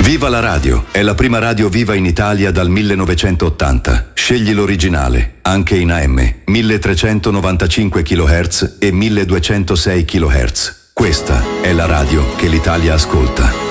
Viva la radio! È la prima radio viva in Italia dal 1980. Scegli l'originale, anche in AM, 1395 kHz e 1206 kHz. Questa è la radio che l'Italia ascolta.